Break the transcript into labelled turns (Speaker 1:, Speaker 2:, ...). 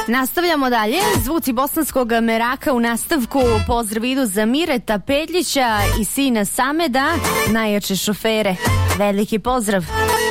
Speaker 1: Nastavljamo dalje. Zvuci bosanskog meraka u nastavku. Pozdrav idu za Mireta Pedljića i sina Sameda, najjače šofere. Veliki pozdrav.